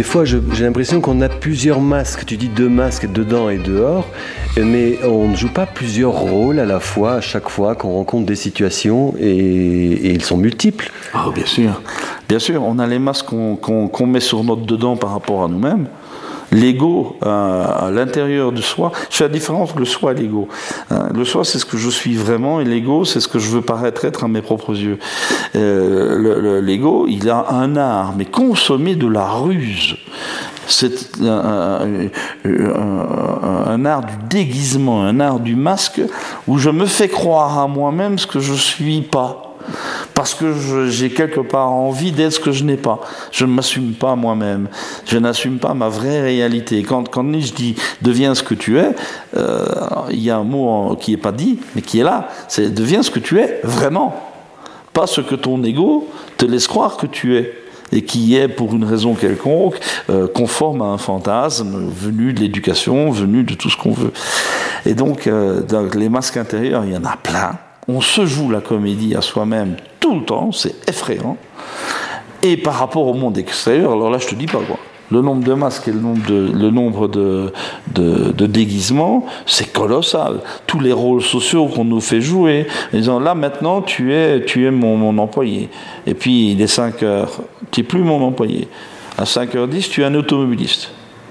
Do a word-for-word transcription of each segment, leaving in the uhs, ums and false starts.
des fois, je, j'ai l'impression qu'on a plusieurs masques. Tu dis deux masques dedans et dehors, mais on ne joue pas plusieurs rôles à la fois, à chaque fois qu'on rencontre des situations, et, et ils sont multiples. Ah, bien sûr. Bien sûr, on a les masques qu'on, qu'on, qu'on met sur notre dedans par rapport à nous-mêmes. L'ego, euh, à l'intérieur de soi, je fais la différence entre le soi et l'ego. Euh, le soi, c'est ce que je suis vraiment, et l'ego, c'est ce que je veux paraître être à mes propres yeux. Euh, le, le, l'ego, il a un art, mais consommé de la ruse. C'est un, un, un, un art du déguisement, un art du masque, où je me fais croire à moi-même ce que je suis pas. Parce que je, j'ai quelque part envie d'être ce que je n'ai pas. Je ne m'assume pas moi-même. Je n'assume pas ma vraie réalité. Quand, quand Nietzsche dit « deviens ce que tu es euh, », il y a un mot en, qui n'est pas dit, mais qui est là. C'est « deviens ce que tu es vraiment ». Pas ce que ton ego te laisse croire que tu es. Et qui est, pour une raison quelconque, euh, conforme à un fantasme venu de l'éducation, venu de tout ce qu'on veut. Et donc, euh, dans les masques intérieurs, il y en a plein. On se joue la comédie à soi-même tout le temps, c'est effrayant. Et par rapport au monde extérieur, alors là je te dis pas quoi. Le nombre de masques et le nombre de, le nombre de, de, de déguisements, c'est colossal. Tous les rôles sociaux qu'on nous fait jouer, en disant là maintenant tu es, tu es mon, mon employé. Et puis il est cinq heures, tu n'es plus mon employé. À cinq heures dix, tu es un automobiliste.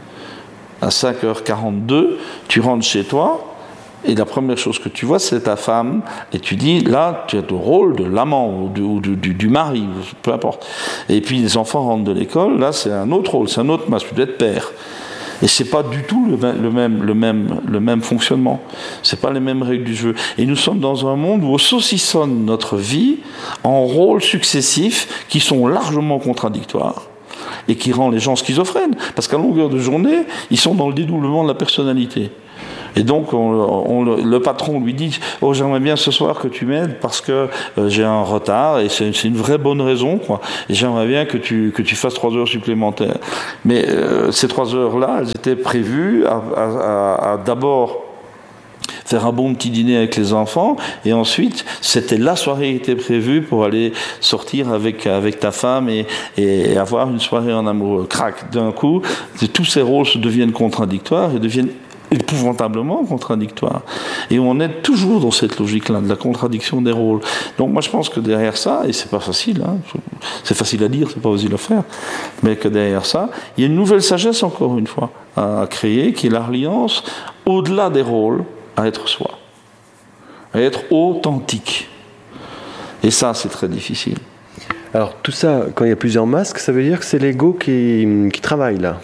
À cinq heures quarante-deux, tu rentres chez toi. Et la première chose que tu vois, c'est ta femme, et tu dis, là, tu as le rôle de l'amant, ou du, ou du, du, du mari, peu importe. Et puis les enfants rentrent de l'école, là, c'est un autre rôle, c'est un autre masque, tu dois être père. Et c'est pas du tout le même, le même, le même, le même fonctionnement. C'est pas les mêmes règles du jeu. Et nous sommes dans un monde où on saucissonne notre vie en rôles successifs qui sont largement contradictoires. Et qui rend les gens schizophrènes. Parce qu'à longueur de journée, ils sont dans le dédoublement de la personnalité. Et donc, on, on, le patron lui dit « Oh, j'aimerais bien ce soir que tu m'aides parce que euh, j'ai un retard et c'est, c'est une vraie bonne raison, quoi. Et j'aimerais bien que tu, que tu fasses trois heures supplémentaires. » Mais euh, ces trois heures-là, elles étaient prévues à, à, à, à d'abord faire un bon petit dîner avec les enfants, et ensuite, c'était la soirée qui était prévue pour aller sortir avec, avec ta femme et, et avoir une soirée en amoureux. Crac, d'un coup, tous ces rôles se deviennent contradictoires et deviennent épouvantablement contradictoires. Et on est toujours dans cette logique-là, de la contradiction des rôles. Donc moi je pense que derrière ça, et c'est pas facile, hein, c'est facile à dire, c'est pas facile à faire, mais que derrière ça, il y a une nouvelle sagesse, encore une fois, à créer, qui est la reliance, au-delà des rôles, à être soi, à être authentique. Et ça, c'est très difficile. Alors tout ça, quand il y a plusieurs masques, ça veut dire que c'est l'ego qui, qui travaille là.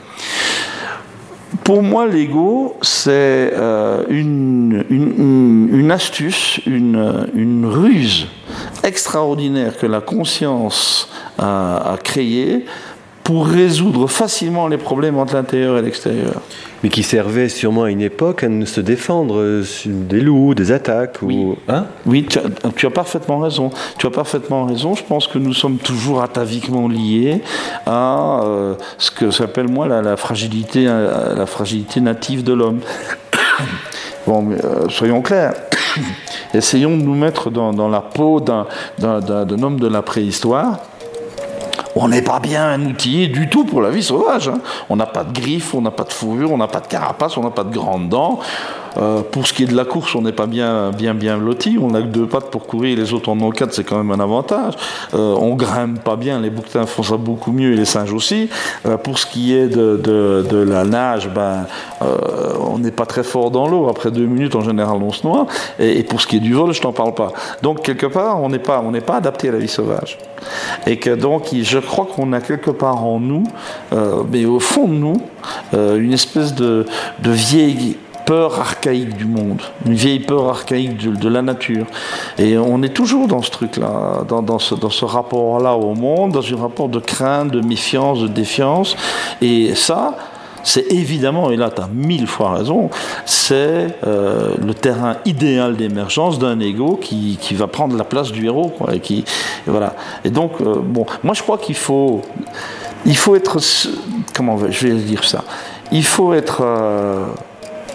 Pour moi, l'ego, c'est euh, une, une, une astuce, une, une ruse extraordinaire que la conscience a, a créée pour résoudre facilement les problèmes entre l'intérieur et l'extérieur. Mais qui servait sûrement à une époque à se défendre des loups, des attaques. Oui, ou... hein oui tu, as, tu as parfaitement raison. Tu as parfaitement raison. Je pense que nous sommes toujours ataviquement liés à euh, ce que j'appelle moi la, la, fragilité, la fragilité native de l'homme. Bon, mais, euh, soyons clairs. Essayons de nous mettre dans, dans la peau d'un, d'un, d'un, d'un homme de la préhistoire. On n'est pas bien outillé du tout pour la vie sauvage. Hein. On n'a pas de griffes, on n'a pas de fourrure, on n'a pas de carapace, on n'a pas de grandes dents. Euh, pour ce qui est de la course, on n'est pas bien, bien, bien loti. On n'a que deux pattes pour courir, les autres en ont quatre, c'est quand même un avantage. Euh, on grimpe pas bien, les bouquetins font ça beaucoup mieux et les singes aussi. Euh, pour ce qui est de, de, de la nage, ben, euh, on n'est pas très fort dans l'eau. Après deux minutes, en général, on se noie. Et, et pour ce qui est du vol, je t'en parle pas. Donc, quelque part, on n'est pas, on n'est pas adapté à la vie sauvage. Et que donc, je crois qu'on a quelque part en nous, euh, mais au fond de nous, euh, une espèce de, de vieille peur archaïque du monde, une vieille peur archaïque de, de la nature. Et on est toujours dans ce truc-là, dans, dans, ce, dans ce rapport-là au monde, dans un rapport de crainte, de méfiance, de défiance. Et ça, c'est évidemment, et là tu as mille fois raison, c'est euh, le terrain idéal d'émergence d'un ego qui, qui va prendre la place du héros, quoi, et qui, et voilà. Et donc, euh, bon, moi je crois qu'il faut, il faut être, comment je vais dire ça, il faut être euh,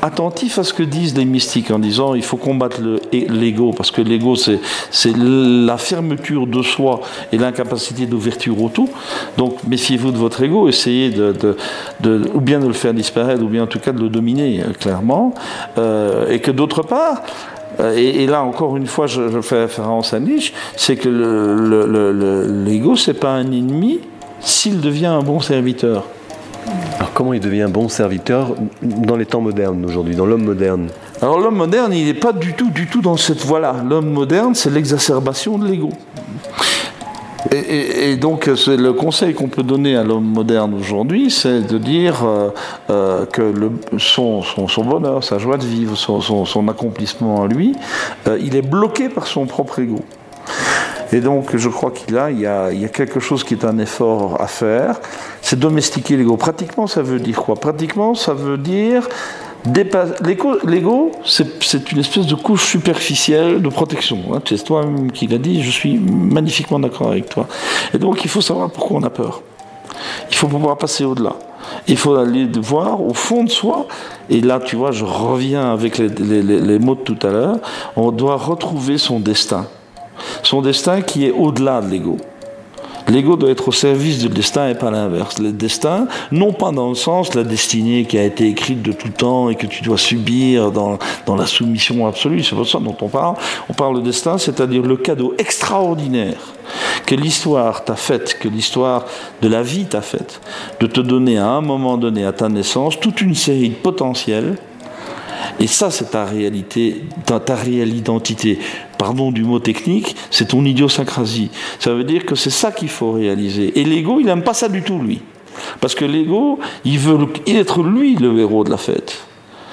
attentif à ce que disent les mystiques en disant il faut combattre le, l'ego, parce que l'ego c'est, c'est la fermeture de soi et l'incapacité d'ouverture au tout. Donc méfiez-vous de votre ego, essayez de, de, de, ou bien de le faire disparaître, ou bien en tout cas de le dominer, clairement. Euh, et que d'autre part, Et, et là, encore une fois, je, je fais référence à Nietzsche, c'est que le, le, le, l'ego, c'est pas un ennemi s'il devient un bon serviteur. Alors comment il devient un bon serviteur dans les temps modernes aujourd'hui, dans l'homme moderne? Alors l'homme moderne, il n'est pas du tout, du tout dans cette voie-là. L'homme moderne, c'est l'exacerbation de l'ego. Et, et, et donc, c'est le conseil qu'on peut donner à l'homme moderne aujourd'hui, c'est de dire euh, euh, que le, son, son, son bonheur, sa joie de vivre, son, son, son accomplissement en lui, euh, il est bloqué par son propre ego. Et donc, je crois qu'il a, il y a, il y a quelque chose qui est un effort à faire, c'est domestiquer l'ego. Pratiquement, ça veut dire quoi? Pratiquement, ça veut dire Dépasse, l'ego, l'ego c'est, c'est une espèce de couche superficielle de protection. Hein. C'est toi-même qui l'as dit, je suis magnifiquement d'accord avec toi. Et donc il faut savoir pourquoi on a peur. Il faut pouvoir passer au-delà. Il faut aller voir au fond de soi, et là tu vois, je reviens avec les, les, les, les mots de tout à l'heure, on doit retrouver son destin. Son destin qui est au-delà de l'ego. L'ego doit être au service du destin et pas l'inverse. Le destin, non pas dans le sens la destinée qui a été écrite de tout temps et que tu dois subir dans, dans la soumission absolue, c'est pas ça dont on parle. On parle de destin, c'est-à-dire le cadeau extraordinaire que l'histoire t'a fait, que l'histoire de la vie t'a fait, de te donner à un moment donné, à ta naissance, toute une série de potentiels. Et ça, c'est ta réalité, ta, ta réelle identité. Pardon du mot technique, c'est ton idiosyncrasie. Ça veut dire que c'est ça qu'il faut réaliser. Et l'ego, il n'aime pas ça du tout, lui. Parce que l'ego, il veut être lui le héros de la fête.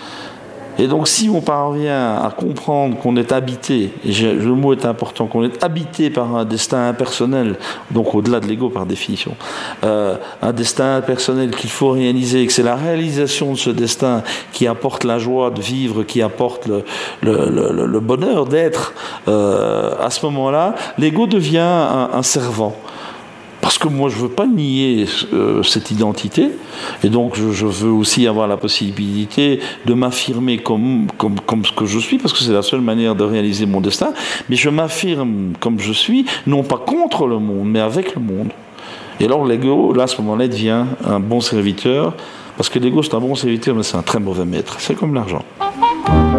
Et donc, si on parvient à comprendre qu'on est habité, et je, le mot est important, qu'on est habité par un destin impersonnel, donc au-delà de l'ego par définition, euh, un destin impersonnel qu'il faut réaliser, et que c'est la réalisation de ce destin qui apporte la joie de vivre, qui apporte le, le, le, le bonheur d'être, euh, à ce moment-là, l'ego devient un, un servant. Parce que moi, je ne veux pas nier euh, cette identité, et donc je, je veux aussi avoir la possibilité de m'affirmer comme, comme, comme ce que je suis, parce que c'est la seule manière de réaliser mon destin, mais je m'affirme comme je suis, non pas contre le monde, mais avec le monde. Et alors l'ego, là, à ce moment-là, devient un bon serviteur, parce que l'ego, c'est un bon serviteur, mais c'est un très mauvais maître. C'est comme l'argent.